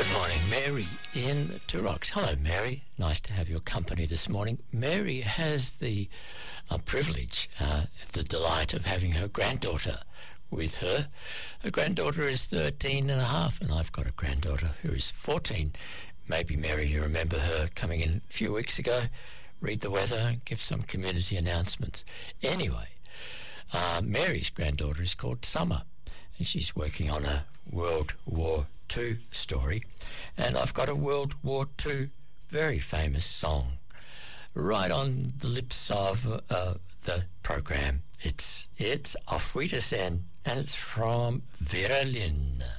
morning, Mary in Turox. Hello, Mary. Nice to have your company this morning. Mary has the privilege, the delight of having her granddaughter with her. Her granddaughter is 13 and a half, and I've got a granddaughter who is 14. Maybe, Mary, you remember her coming in a few weeks ago, read the weather, give some community announcements. Anyway, Mary's granddaughter is called Summer, and she's working on a World War II story, and I've got a World War II very famous song right on the lips of the program. It's Auf Wiedersehen, and it's from Vera Lynn.